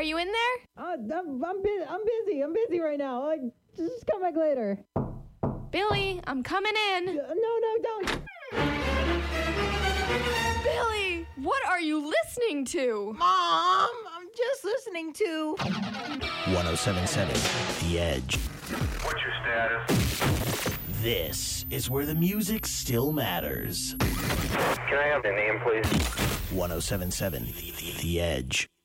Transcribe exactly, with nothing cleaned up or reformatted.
Are you in there? Uh, I'm, I'm, bu- I'm busy. I'm busy right now. Uh, just come back later. Billy, I'm coming in. Uh, no, no, don't. Billy, what are you listening to? Mom, I'm just listening to one oh seven point seven The Edge. What's your status? This is where the music still matters. Can I have the name, please? one oh seven point seven The Edge.